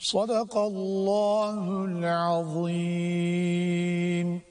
Sadakallahul azim.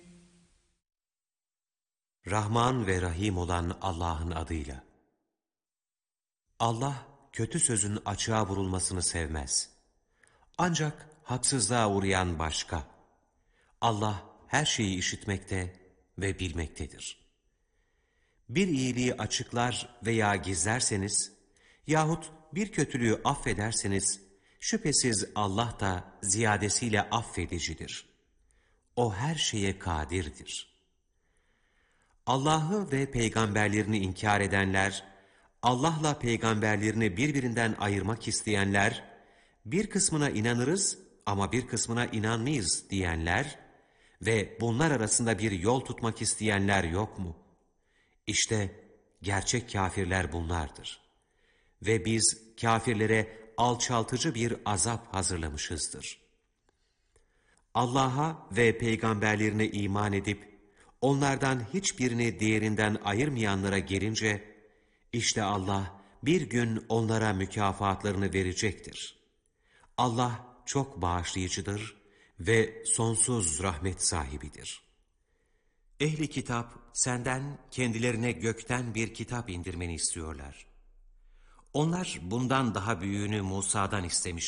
Rahman ve Rahim olan Allah'ın adıyla. Allah, kötü sözün açığa vurulmasını sevmez. Ancak haksızlığa uğrayan başka. Allah her şeyi işitmekte ve bilmektedir. Bir iyiliği açıklar veya gizlerseniz, yahut bir kötülüğü affederseniz, şüphesiz Allah da ziyadesiyle affedicidir. O her şeye kadirdir. Allah'ı ve peygamberlerini inkar edenler, Allah'la peygamberlerini birbirinden ayırmak isteyenler, bir kısmına inanırız ama bir kısmına inanmayız diyenler ve bunlar arasında bir yol tutmak isteyenler yok mu? İşte gerçek kâfirler bunlardır. Ve biz kâfirlere alçaltıcı bir azap hazırlamışızdır. Allah'a ve peygamberlerine iman edip, onlardan hiçbirini diğerinden ayırmayanlara gelince, işte Allah bir gün onlara mükafatlarını verecektir. Allah çok bağışlayıcıdır ve sonsuz rahmet sahibidir. Ehli kitap senden kendilerine gökten bir kitap indirmeni istiyorlar. Onlar bundan daha büyüğünü Musa'dan istemiş